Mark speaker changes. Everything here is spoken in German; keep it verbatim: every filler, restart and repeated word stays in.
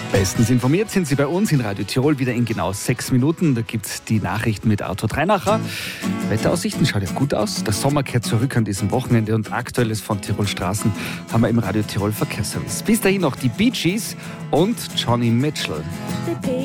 Speaker 1: Bestens informiert sind Sie bei uns in Radio Tirol wieder in genau sechs Minuten. Da gibt es die Nachrichten mit Arthur Dreinacher. Wetteraussichten schaut ja gut aus. Der Sommer kehrt zurück an diesem Wochenende und Aktuelles von Tirol Straßen haben wir im Radio Tirol Verkehrsservice. Bis dahin noch die Bee Gees und Johnny Mitchell.